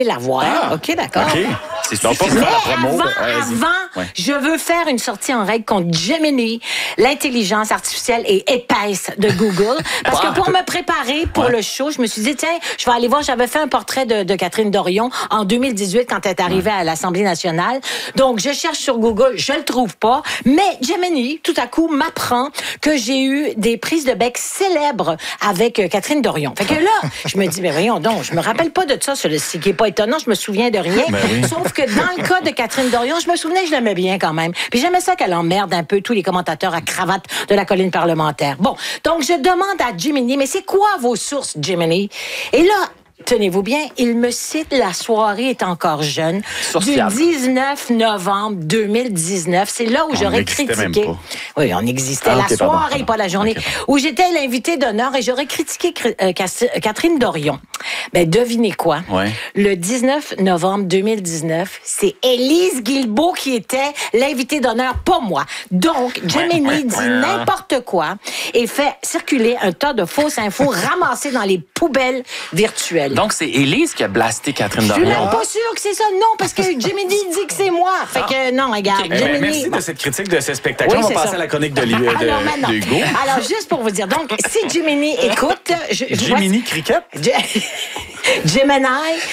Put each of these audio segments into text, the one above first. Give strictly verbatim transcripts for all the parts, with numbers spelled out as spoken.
la voir. Ah, OK, d'accord. OK. C'est Donc, pas suffisant. faire la promo. Avant, Euh, avant ouais. je veux faire une sortie en règle contre Gemini, l'intelligence artificielle et épaisse de Google. Parce que pour me préparer pour Ouais. le show, je me suis dit, tiens, je vais aller voir, j'avais fait un portrait de, de Catherine Dorion en deux mille dix-huit quand elle est arrivée à l'Assemblée nationale. Donc, je cherche sur Google, je le trouve pas. Mais Gemini, tout à coup, m'apprend que j'ai eu des prises de bec célèbres avec euh, Catherine Dorion. Fait que là, je me dis, mais voyons donc, je me rappelle pas de ça, ce qui est pas étonnant, je me souviens de rien. Ben oui. Sauf que dans le cas de Catherine Dorion, je me souvenais, je l'aimais bien quand même. Puis j'aimais ça qu'elle emmerde un peu tous les commentateurs à cravate de la colline parlementaire. Bon, donc je demande à Gemini, mais c'est quoi vos sources, Gemini? Et là, tenez-vous bien, il me cite La soirée est encore jeune Source du fiable. dix-neuf novembre deux mille dix-neuf. C'est là où On j'aurais n'existait même critiqué. pas. Oui, on existait. Ah, la ok, pardon, soirée, pardon. pas la journée. Ok, où j'étais l'invité d'honneur et j'aurais critiqué euh, Catherine Dorion. Ben, devinez quoi? Ouais. Le dix-neuf novembre deux mille dix-neuf, c'est Élise Guilbeault qui était l'invitée d'honneur, pas moi. Donc, Gemini ouais, dit ouais. n'importe quoi et fait circuler un tas de fausses infos ramassées dans les poubelles virtuelles. Donc, c'est Élise qui a blasté Catherine Je suis Dorion. même pas sûre que c'est ça. Non, parce que Gemini dit que c'est moi. Fait que non, regarde. Ok. Eh ben, Gemini... merci de cette critique de ce spectacle. Oui, On va c'est passer ça. à la chronique de, Li- de, Alors maintenant, de Hugo. alors juste pour vous dire, donc si Gemini écoute, je, je vois- Gemini Cricket? Ge- Gemini,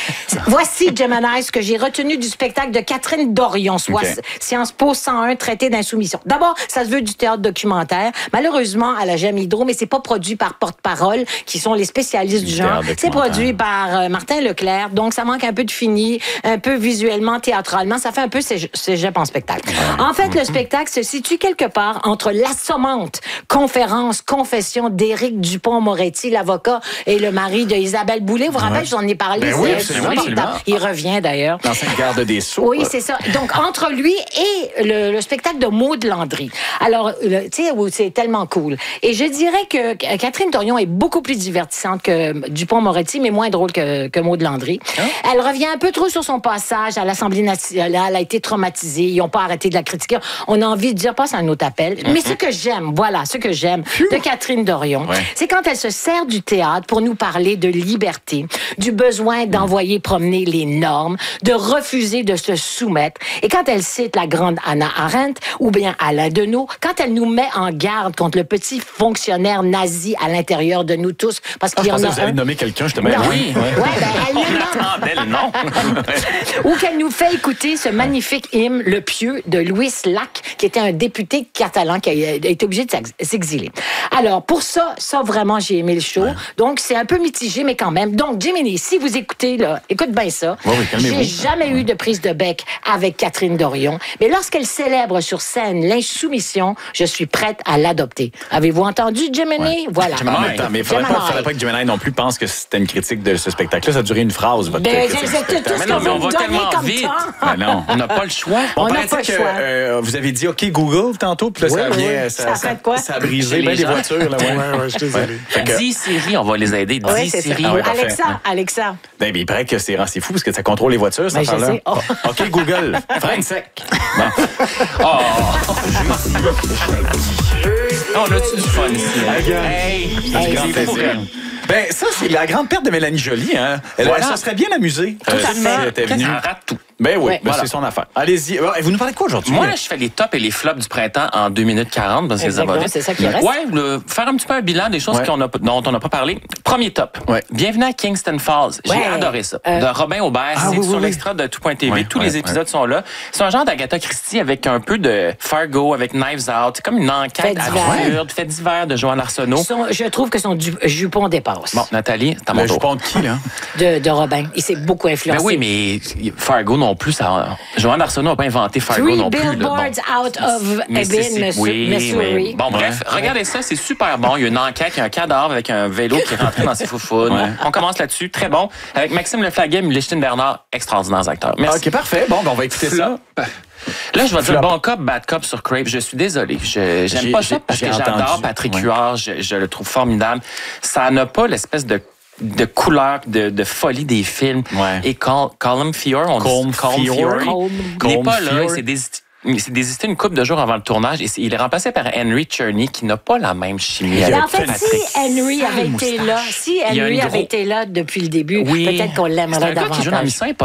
voici Gemini, ce que j'ai retenu du spectacle de Catherine Dorion, soit Ok. Sciences Po cent un, traité d'insoumission. D'abord, ça se veut du théâtre documentaire. Malheureusement, à la Gemme Hydro, mais c'est pas produit par Porte-Parole, qui sont les spécialistes du, Du genre. théâtre C'est documentaire. produit par euh, Martin Leclerc, donc ça manque un peu de fini, un peu visuellement, théâtralement. Ça fait un peu cég- cégep en spectacle. En fait, le spectacle se situe quelque part entre l'assommante conférence, confession d'Éric Dupond-Moretti, l'avocat, et le mari de Isabelle Boulay. Vous vous rappelez, je vous en ai parlé. Ben oui, c'est absolument, insupportable. absolument. Il revient d'ailleurs. L'ancien garde des Sceaux. Oui, c'est ça. Donc, entre lui et le, le spectacle de Maud Landry. Alors, le- tu sais, où c'est tellement cool. Et je dirais que Catherine Dorion est beaucoup plus divertissante que Dupond-Moretti, mais moins drôle que, que Maud Landry. Elle revient un peu trop sur son passage à l'Assemblée nationale. Elle a été traumatisée. Ils n'ont pas arrêté de la critiquer. On a envie de dire, passe à un autre appel. Mais ce que j'aime, voilà, ce que j'aime de Catherine Dorion, Ouais. c'est quand elle se sert du théâtre pour nous parler de liberté, du besoin d'envoyer promener les normes, de refuser de se soumettre. Et quand elle cite la grande Hannah Arendt ou bien Alain Deneau, quand elle nous met en garde contre le petit fonctionnaire nazi à l'intérieur de nous tous, parce Ah, qu'il je y en pensais a que vous allez un... nommer quelqu'un, je te Non. oui. Ouais, ben, elle le nomme. Attendez le nom. Ou qu'elle nous fait écouter ce magnifique hymne, Le Pieux, de Louis Lac, qui était un député catalan qui a été obligé de s'exiler. Alors, pour ça, ça, vraiment, j'ai aimé le show. Ouais. Donc, c'est un peu mitigé, mais quand même. Donc, Gemini, si vous écoutez, là, écoute bien ça. Oui, oui, calmez-vous. J'ai jamais eu de prise de bec avec Catherine Dorion. Mais lorsqu'elle célèbre sur scène l'insoumission, je suis prête à l'adopter. Avez-vous entendu, Gemini? Ouais. Voilà. En même temps, mais il ne faudrait Gemini. pas, faudrait pas que Gemini non plus pense que c'était une critique de ce spectacle-là. Ça a duré une phrase, votre Ben, critique c'est du c'est tout spectacle. ce Mais non, qu'on mais va on me va donner tellement comme vite. temps. Ben non. On n'a pas le choix. On, On n'a parlait pas de le que choix. euh, vous avez dit OK Google tantôt, puis là, Oui, ça oui, vient, oui. ça, Ça a fait quoi? ça a brisé Chez bien les des gens. voitures. Là, ouais. Ouais, ouais, je suis désolé. Fait que- dix séries, on va les aider. Oui, dix c'est ça. séries. Ah oui, parfait. Alexa, Ouais. Alexa. Ben, mais il paraît que c'est c'est fou parce que ça contrôle les voitures, cette Ben, je affaire-là. sais. Oh. OK, Google, freine sec. Bon. Oh, on a-tu du fun ici? hein? Hey, C'est du grand c'est fou, plaisir. hein? Ben, ça, c'est la grande perte de Mélanie Joly. Hein? Elle, Voilà. elle se serait bien amusée à euh, fait. si elle était venue. Elle rate tout. Ben oui, Ouais. ben, Voilà. c'est son affaire. Allez-y. Alors, vous nous parlez de quoi aujourd'hui? Moi, je fais les tops et les flops du printemps en deux minutes quarante parce que ça va Exactement, vite. c'est ça qui reste. Ouais, le- faire un petit peu un bilan des choses Ouais. qu'on a, dont on n'a pas parlé. Premier top. Ouais. Bienvenue à Kingston Falls. J'ai Ouais. adoré ça. Euh, De Robin Aubert, Ah, c'est oui, sur oui, l'extra de tout point T V. Ouais, Tous ouais, les épisodes ouais. sont là. C'est un genre d'Agatha Christie avec un peu de Fargo, avec Knives Out. C'est comme une enquête Fait divers. absurde, fait divers de Joanne Arsenault. Son- je trouve que son du- jupon dépasse Bon, Nathalie, c'est à mon Le tour. jupon de qui, là? de, de Robin. Il s'est beaucoup Ben influencé. oui, mais Fargo non plus, ça. Joanne Arsenault n'a pas inventé Fargo Three non plus. là. billboards Bon. out of Mississippi. Ebbing, Oui, Missouri. mais- Bon, bref, regardez ça, c'est super bon. Il y a une enquête, il y a un cadavre avec un vélo qui est rentré dans ses foufounes. Ouais. On commence là-dessus, très bon. Avec Maxime Leflaguet, Lichtine Bernard, extraordinaires acteurs. Merci. OK, parfait. Bon, ben, on va écouter ça. Là, je vais dire Flop. bon cop, bad cop sur Crave. Je suis désolé. Je, j'aime J'ai- pas j'ai- ça parce j'ai que j'adore entendu. Patrick Ouais. Huard. Je, je le trouve formidable. Ça n'a pas l'espèce de de couleur, de, de folie des films. Ouais. Et Col- Colm Feore, on Colm dit Colm Feore. Feore. Colm- Il n'est Colm pas là, Feore. il s'est désisté. Il s'est désisté une couple de jours avant le tournage et c'est- il est remplacé par Henry Czerny qui n'a pas la même chimie Mais avec Mais en fait, Patrick. si Henry avait Sale été moustache. là, si Il y a Henry un avait gros- été là depuis le début, Oui. peut-être qu'on C'est l'aimerait un gars qui joue dans davantage. Mission Impossible.